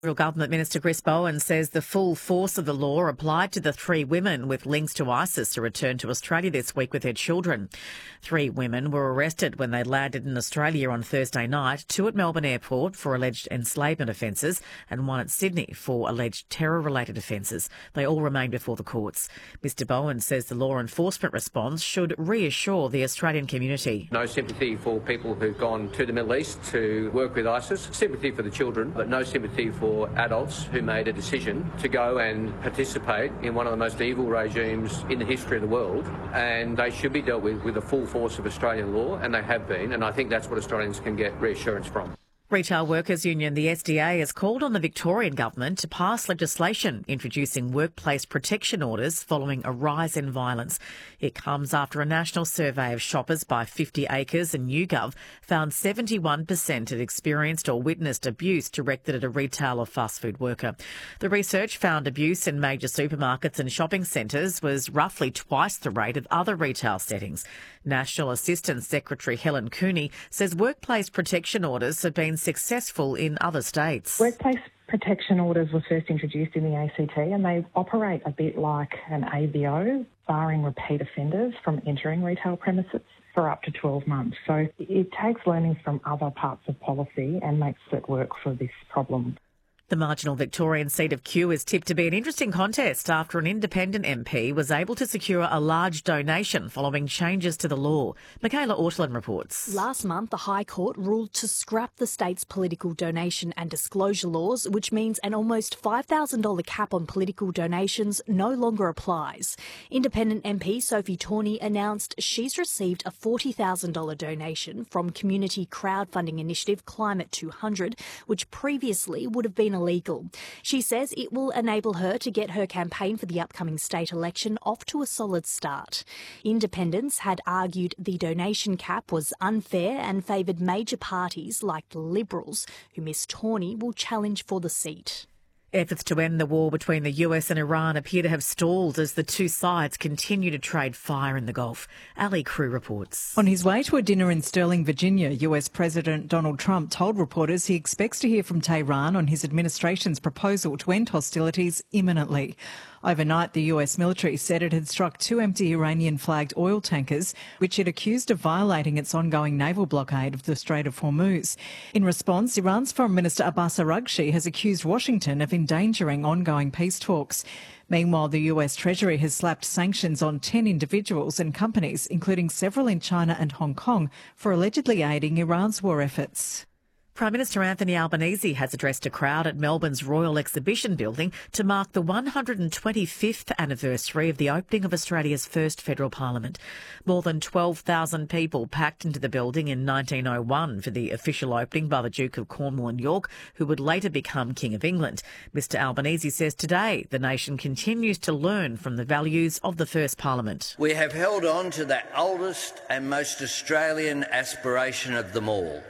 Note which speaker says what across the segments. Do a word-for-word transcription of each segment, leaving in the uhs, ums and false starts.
Speaker 1: Federal Government Minister Chris Bowen says the full force of the law applied to the three women with links to ISIS to return to Australia this week with their children. Three women were arrested when they landed in Australia on Thursday night, two at Melbourne Airport for alleged enslavement offences and one at Sydney for alleged terror-related offences. They all remain before the courts. Mister Bowen says the law enforcement response should reassure the Australian community.
Speaker 2: No sympathy for people who've gone to the Middle East to work with ISIS. Sympathy for the children, but no sympathy for For adults who made a decision to go and participate in one of the most evil regimes in the history of the world, and they should be dealt with with the full force of Australian law, and they have been, and I think that's what Australians can get reassurance from.
Speaker 1: Retail Workers Union, the S D A, has called on the Victorian Government to pass legislation introducing workplace protection orders following a rise in violence. It comes after a national survey of shoppers by fifty acres and YouGov found seventy-one percent had experienced or witnessed abuse directed at a retail or fast food worker. The research found abuse in major supermarkets and shopping centres was roughly twice the rate of other retail settings. National Assistant Secretary Helen Cooney says workplace protection orders have been successful in other states.
Speaker 3: Workplace protection orders were first introduced in the A C T and they operate a bit like an A V O, barring repeat offenders from entering retail premises for up to twelve months. So it takes learnings from other parts of policy and makes it work for this problem.
Speaker 1: The marginal Victorian seat of Kew is tipped to be an interesting contest after an independent M P was able to secure a large donation following changes to the law. Michaela Ortland reports.
Speaker 4: Last month, the High Court ruled to scrap the state's political donation and disclosure laws, which means an almost five thousand dollars cap on political donations no longer applies. Independent M P Sophie Tawney announced she's received a forty thousand dollars donation from community crowdfunding initiative Climate two hundred, which previously would have been illegal. She says it will enable her to get her campaign for the upcoming state election off to a solid start. Independents had argued the donation cap was unfair and favoured major parties like the Liberals, who Miss Tawney will challenge for the seat.
Speaker 1: Efforts to end the war between the U S and Iran appear to have stalled as the two sides continue to trade fire in the Gulf. Ali Crew reports.
Speaker 5: On his way to a dinner in Sterling, Virginia, U S President Donald Trump told reporters he expects to hear from Tehran on his administration's proposal to end hostilities imminently. Overnight, the U S military said it had struck two empty Iranian-flagged oil tankers, which it accused of violating its ongoing naval blockade of the Strait of Hormuz. In response, Iran's Foreign Minister Abbas Araghchi has accused Washington of endangering ongoing peace talks. Meanwhile, the U S Treasury has slapped sanctions on ten individuals and companies, including several in China and Hong Kong, for allegedly aiding Iran's war efforts.
Speaker 1: Prime Minister Anthony Albanese has addressed a crowd at Melbourne's Royal Exhibition Building to mark the one hundred twenty-fifth anniversary of the opening of Australia's first federal parliament. More than twelve thousand people packed into the building in nineteen oh one for the official opening by the Duke of Cornwall and York, who would later become King of England. Mister Albanese says today the nation continues to learn from the values of the first parliament.
Speaker 6: We have held on to the oldest and most Australian aspiration of them all,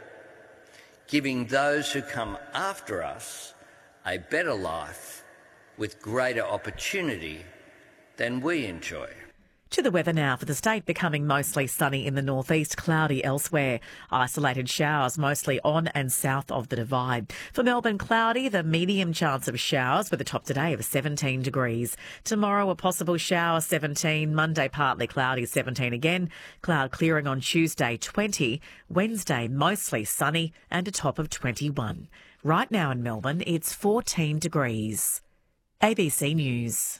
Speaker 6: giving those who come after us a better life with greater opportunity than we enjoy.
Speaker 1: To the weather now. For the state, becoming mostly sunny in the northeast, cloudy elsewhere. Isolated showers mostly on and south of the Divide. For Melbourne, cloudy, the medium chance of showers with a top today of seventeen degrees. Tomorrow, a possible shower, seventeen. Monday, partly cloudy, seventeen again. Cloud clearing on Tuesday, twenty. Wednesday, mostly sunny and a top of twenty-one. Right now in Melbourne, it's fourteen degrees. A B C News.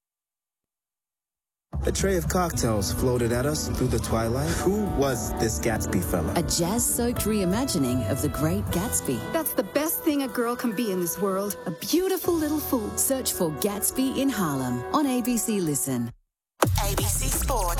Speaker 7: A tray of cocktails floated at us through the twilight. Who was this Gatsby fella?
Speaker 8: A jazz-soaked reimagining of the great Gatsby.
Speaker 9: That's the best thing a girl can be in this world. A beautiful little fool.
Speaker 8: Search for Gatsby in Harlem on A B C Listen.
Speaker 10: A B C Sport.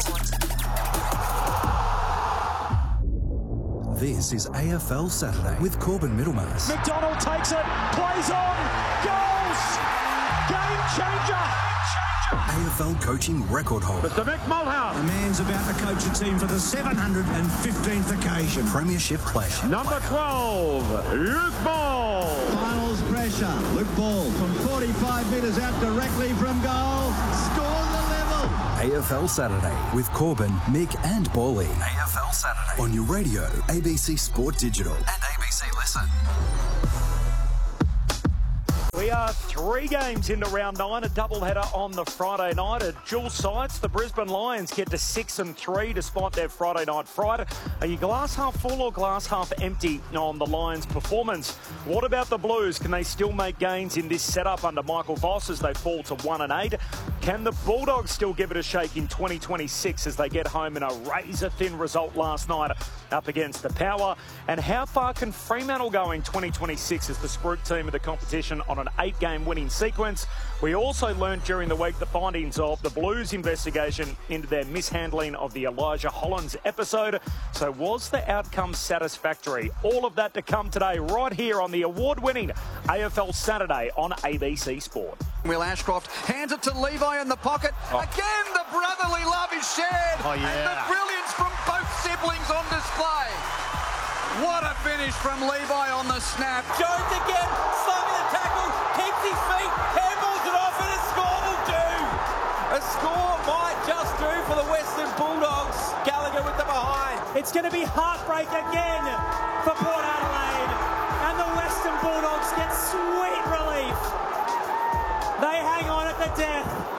Speaker 11: This is A F L Saturday with Corbin Middlemass.
Speaker 12: McDonald takes it, plays on, goals! Game changer!
Speaker 11: A F L coaching record holder.
Speaker 12: Mister Mick Mulhouse.
Speaker 13: The man's about to coach a team for the seven hundred fifteenth occasion.
Speaker 11: Premiership player.
Speaker 12: Number twelve, Luke Ball.
Speaker 14: Finals pressure. Luke Ball from forty-five metres out directly from goal. Score the level.
Speaker 11: A F L Saturday with Corbin, Mick and Bally. A F L Saturday on your radio, A B C Sport Digital and A B C Listen.
Speaker 12: We are three games into round nine, a doubleheader on the Friday night. At dual sites, the Brisbane Lions get to six and three despite their Friday night fright. Are you glass half full or glass half empty on the Lions' performance? What about the Blues? Can they still make gains in this setup under Michael Voss as they fall to one and eight? Can the Bulldogs still give it a shake in twenty twenty-six as they get home in a razor-thin result last night up against the Power? And how far can Fremantle go in twenty twenty-six as the Spruik team of the competition on an eight-game winning sequence? We also learned during the week the findings of the Blues investigation into their mishandling of the Elijah Hollands episode. So was the outcome satisfactory? All of that to come today right here on the award-winning A F L Saturday on A B C Sport.
Speaker 15: Will Ashcroft hands it to Levi in the pocket. Oh. Again, the brotherly love is shared.
Speaker 12: Oh, yeah.
Speaker 15: And the brilliance from both siblings on display. What a finish from Levi on the snap.
Speaker 16: Jones again, slugging the tackle, keeps his feet, handballs it off, and a score will do. A score might just do for the Western Bulldogs. Gallagher with the behind.
Speaker 17: It's going to be heartbreak again for Port Adelaide. And the Western Bulldogs get sweet relief. They hang on at the death.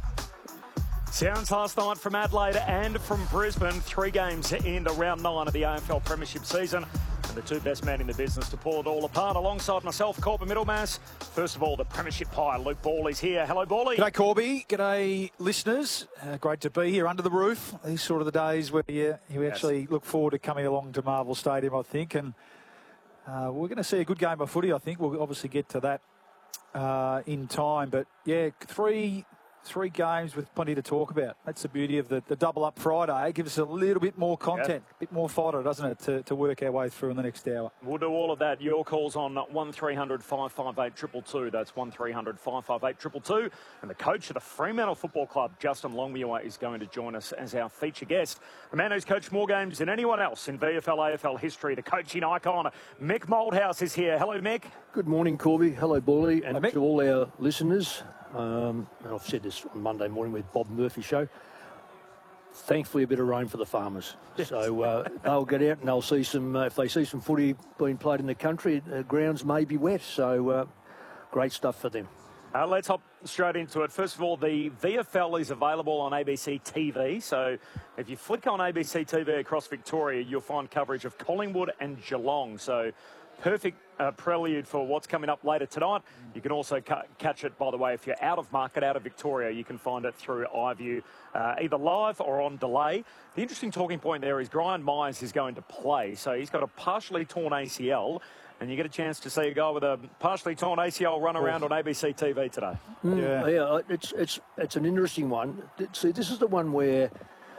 Speaker 12: Sounds last night from Adelaide and from Brisbane. Three games into round nine of the A F L Premiership season. And the two best men in the business to pull it all apart. Alongside myself, Corbin Middlemass. First of all, the Premiership Pie, Luke Bawley's here. Hello, Bawley.
Speaker 18: G'day, Corby. G'day, listeners. Uh, great to be here under the roof. These sort of the days where you, you yes. actually look forward to coming along to Marvel Stadium, I think. And uh, we're going to see a good game of footy, I think. We'll obviously get to that uh, in time. But, yeah, three... Three games with plenty to talk about. That's the beauty of the, the double-up Friday. It gives us a little bit more content, yep. a bit more fodder, doesn't it, to, to work our way through in the next hour.
Speaker 12: We'll do all of that. Your calls on one three hundred, five five eight, two two two. That's one three hundred, five five eight, two two two. And the coach of the Fremantle Football Club, Justin Longmuir, is going to join us as our feature guest. The man who's coached more games than anyone else in V F L, A F L history, the coaching icon, Mick Malthouse is here. Hello, Mick.
Speaker 19: Good morning, Corby. Hello, Bawley, and Hello, to all our listeners. Um, and I've said this on Monday morning with Bob Murphy show. Thankfully, a bit of rain for the farmers. Yes. So uh, they'll get out and they'll see some, uh, if they see some footy being played in the country, the grounds may be wet. So uh, great stuff for them.
Speaker 12: Uh, let's hop straight into it. First of all, the V F L is available on A B C T V. So if you flick on A B C T V across Victoria, you'll find coverage of Collingwood and Geelong. So perfect uh, prelude for what's coming up later tonight. You can also ca catch it, by the way, if you're out of market, out of Victoria, you can find it through iView, uh, either live or on delay. The interesting talking point there is Brian Myers is going to play. So he's got a partially torn A C L, and you get a chance to see a guy with a partially torn A C L run around on A B C T V today.
Speaker 19: Mm, yeah, yeah, it's, it's, it's an interesting one. See, this is the one where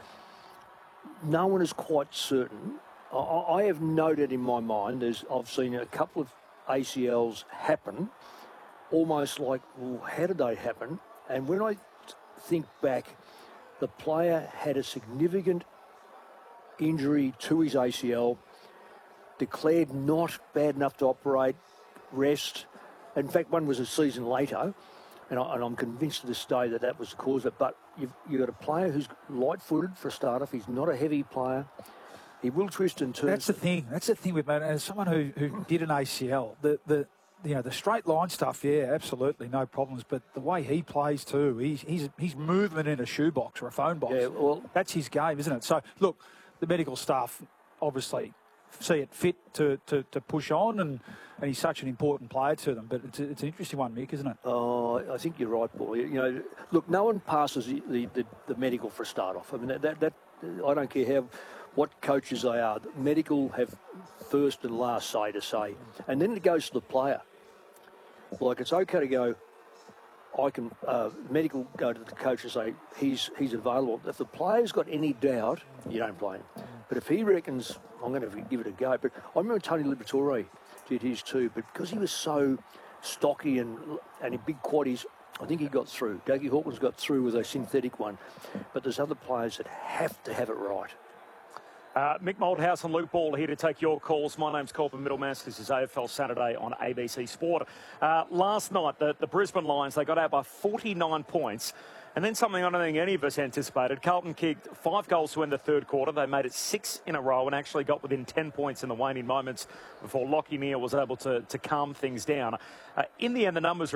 Speaker 19: no one is quite certain. I have noted in my mind, there's, I've seen a couple of A C Ls happen, almost like, well, how did they happen? And when I think back, the player had a significant injury to his A C L, declared not bad enough to operate, rest. In fact, one was a season later, and, I, and I'm convinced to this day that that was the cause of it. But you've, you've got a player who's light-footed for a start off. He's not a heavy player. He will twist and turn.
Speaker 18: That's the thing. That's the thing with man. As someone who, who did an A C L, the the you know the straight line stuff, yeah, absolutely no problems. But the way he plays too, he's he's he's movement in a shoebox or a phone box.
Speaker 19: Yeah, well,
Speaker 18: that's his game, isn't it? So look, the medical staff obviously see it fit to to, to push on, and, and he's such an important player to them. But it's, it's an interesting one, Mick, isn't it?
Speaker 19: Oh, I think you're right, Paul. You know, look, no one passes the the, the, the medical for a start off. I mean, that, that that I don't care how. What coaches they are. Medical have first and last say to say. And then it goes to the player. Like, it's okay to go, I can, uh, medical go to the coach and say, he's he's available. If the player's got any doubt, you don't play him. But if he reckons, I'm going to give it a go. But I remember Tony Liberatore did his too, but because he was so stocky and, and in big quaddies, I think he got through. Dougie Hawkins got through with a synthetic one. But there's other players that have to have it right.
Speaker 12: Uh, Mick Malthouse and Luke Ball here to take your calls. My name's Corbin Middlemass. This is A F L Saturday on A B C Sport. Uh, last night, the, the Brisbane Lions, they got out by forty-nine points. And then something I don't think any of us anticipated. Carlton kicked five goals to end the third quarter. They made it six in a row and actually got within ten points in the waning moments before Lockie Neal was able to, to calm things down. Uh, in the end, the numbers